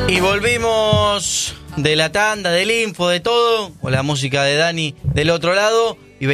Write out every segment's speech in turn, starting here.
Y volvimos de la tanda, del info, de todo, con la música de Dani del otro lado, y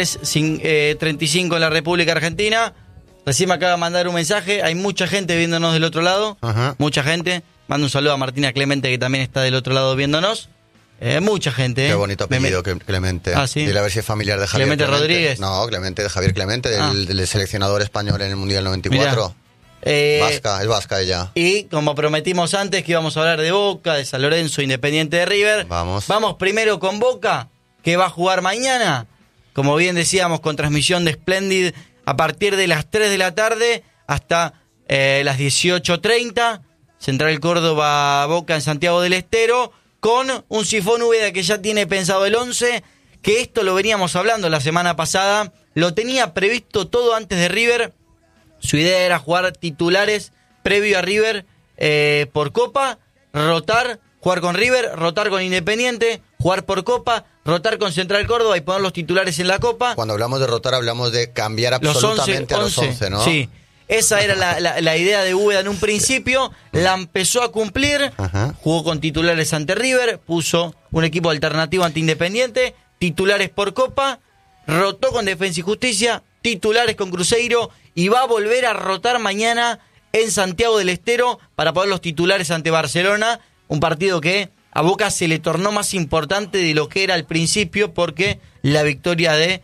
23:35 en la República Argentina. Recién me acaba de mandar un mensaje, hay mucha gente viéndonos del otro lado, mucha gente. Mando un saludo a Martina Clemente, que también está del otro lado viéndonos. Mucha gente. Qué bonito apellido, Clemente. Ah, ¿sí? Dile a ver si es familiar de Javier Clemente Rodríguez. No, Clemente, de Javier Clemente, del seleccionador español en el Mundial 94. Vasca, es vasca ella. Y como prometimos antes que íbamos a hablar de Boca, de San Lorenzo, Independiente de River. Vamos primero con Boca, que va a jugar mañana, como bien decíamos, con transmisión de Splendid a partir de las 3 de la tarde hasta las 18:30. Central Córdoba, Boca en Santiago del Estero, con un Sifón Úbeda que ya tiene pensado el 11, que esto lo veníamos hablando la semana pasada, lo tenía previsto todo antes de River. Su idea era jugar titulares previo a River por Copa, rotar, jugar con River, rotar con Independiente, jugar por Copa, rotar con Central Córdoba y poner los titulares en la Copa. Cuando hablamos de rotar hablamos de cambiar absolutamente los 11, ¿no? Sí, esa era la idea de Úbeda en un principio, la empezó a cumplir, jugó con titulares ante River, puso un equipo alternativo ante Independiente, titulares por Copa, rotó con Defensa y Justicia, titulares con Cruzeiro, y va a volver a rotar mañana en Santiago del Estero para poner los titulares ante Barcelona, un partido que a Boca se le tornó más importante de lo que era al principio, porque la victoria de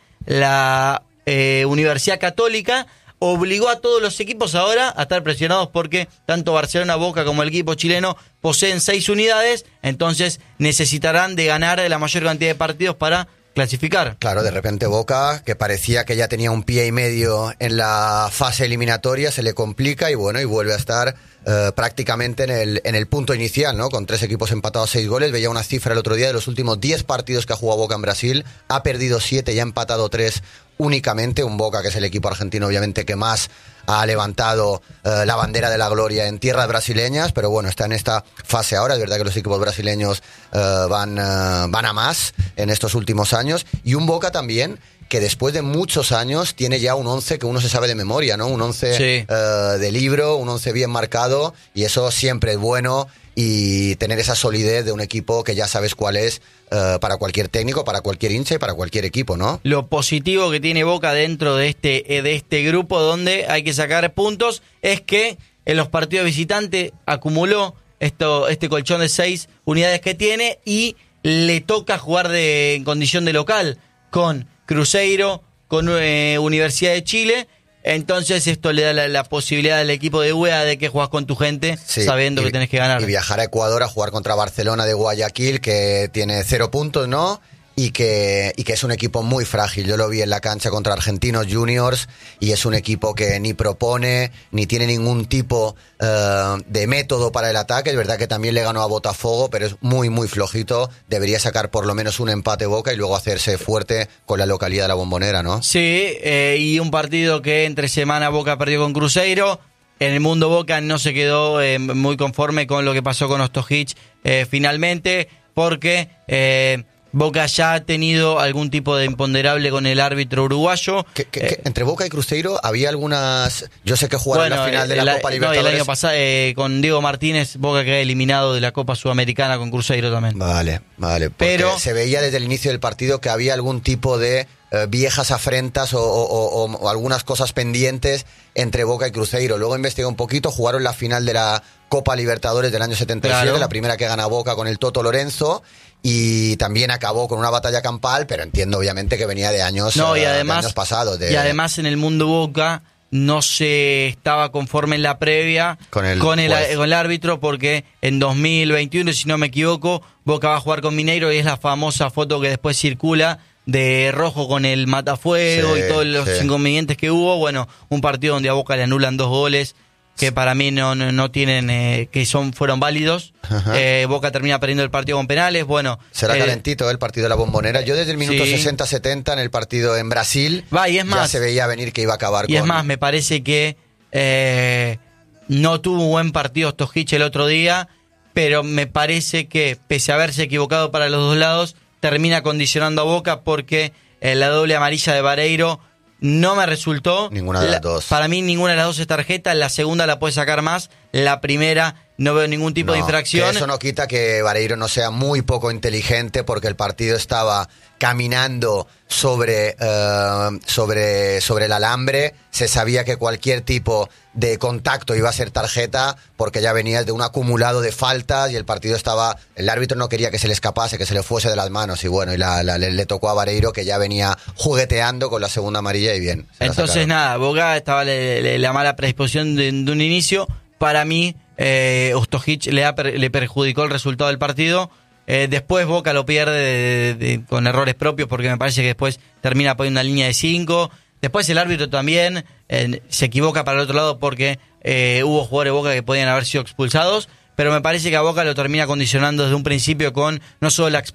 la Universidad Católica obligó a todos los equipos ahora a estar presionados, porque tanto Barcelona, Boca como el equipo chileno poseen 6 unidades, entonces necesitarán de ganar la mayor cantidad de partidos para clasificar. Claro, de repente Boca, que parecía que ya tenía un pie y medio en la fase eliminatoria, se le complica y bueno, y vuelve a estar prácticamente en el punto inicial, ¿no? Con 3 equipos empatados, 6 goles. Veía una cifra el otro día de los últimos 10 partidos que ha jugado Boca en Brasil, ha perdido 7 y ha empatado 3 únicamente. Un Boca que es el equipo argentino obviamente que más ha levantado la bandera de la gloria en tierras brasileñas, pero bueno, está en esta fase ahora. Es verdad que los equipos brasileños van a más en estos últimos años, y un Boca también que después de muchos años tiene ya un 11 que uno se sabe de memoria, ¿no? Un 11 de libro, un 11 bien marcado, y eso siempre es bueno, y tener esa solidez de un equipo que ya sabes cuál es para cualquier técnico, para cualquier hincha y para cualquier equipo, ¿no? Lo positivo que tiene Boca dentro de este grupo donde hay que sacar puntos es que en los partidos visitantes acumuló este colchón de 6 unidades que tiene, y le toca jugar en condición de local con Cruzeiro, con Universidad de Chile. Entonces esto le da la posibilidad al equipo de UEA de que juegas con tu gente, sabiendo que tenés que ganar. Y viajar a Ecuador a jugar contra Barcelona de Guayaquil, que tiene 0 puntos, ¿no? Y que es un equipo muy frágil. Yo lo vi en la cancha contra Argentinos Juniors, y es un equipo que ni propone, ni tiene ningún tipo de método para el ataque. Es verdad que también le ganó a Botafogo, pero es muy, muy flojito. Debería sacar por lo menos un empate Boca y luego hacerse fuerte con la localidad de la Bombonera, ¿no? Sí, y un partido que entre semana Boca perdió con Cruzeiro. En el mundo Boca no se quedó muy conforme con lo que pasó con Ostojic finalmente, porque Boca ya ha tenido algún tipo de imponderable con el árbitro uruguayo. Entre Boca y Cruzeiro había algunas... Yo sé que jugaron la final de la Copa Libertadores. No, el año pasado con Diego Martínez, Boca quedó eliminado de la Copa Sudamericana con Cruzeiro también. Vale. Pero se veía desde el inicio del partido que había algún tipo de viejas afrentas o algunas cosas pendientes entre Boca y Cruzeiro. Luego investigué un poquito, jugaron la final de la Copa Libertadores del año 77, claro. La primera que gana Boca con el Toto Lorenzo, y también acabó con una batalla campal, pero entiendo obviamente que venía de años, de años pasados. Y además en el mundo Boca no se estaba conforme en la previa con el árbitro, porque en 2021, si no me equivoco, Boca va a jugar con Mineiro, y es la famosa foto que después circula de Rojo con el matafuego y todos los inconvenientes que hubo. Bueno, un partido donde a Boca le anulan 2 goles que para mí no tienen, fueron válidos. Boca termina perdiendo el partido con penales. Bueno, será calentito el partido de la Bombonera. Yo desde el minuto 60-70 en el partido en Brasil ya se veía venir que iba a acabar con... Y es más, me parece que no tuvo un buen partido Ostojic el otro día, pero me parece que, pese a haberse equivocado para los dos lados, termina condicionando a Boca, porque la doble amarilla de Vareiro no me resultó. Ninguna de las dos. Para mí ninguna de las dos es tarjeta. La segunda la puede sacar más. La primera no veo ningún tipo de infracción. Que eso no quita que Vareiro no sea muy poco inteligente, porque el partido estaba caminando sobre el alambre. Se sabía que cualquier tipo de contacto iba a ser tarjeta, porque ya venía de un acumulado de faltas y el partido estaba... El árbitro no quería que se le escapase, que se le fuese de las manos, y bueno, y le tocó a Vareiro, que ya venía jugueteando con la segunda amarilla, y bien. Entonces nada, Boca estaba la mala predisposición de un inicio. Para mí, Ostojic le perjudicó el resultado del partido. Después Boca lo pierde con errores propios, porque me parece que después termina poniendo una línea de 5. Después el árbitro también se equivoca para el otro lado, porque hubo jugadores de Boca que podían haber sido expulsados, pero me parece que a Boca lo termina condicionando desde un principio con no solo la